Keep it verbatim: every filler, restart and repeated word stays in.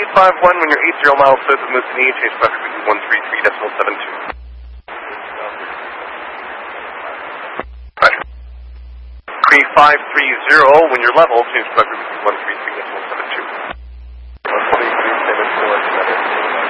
eight five one when you're eight zero miles south of Moosonee, change flight frequency one three three decimal seven two. Roger. three five three zero when you're level, change flight frequency one three three.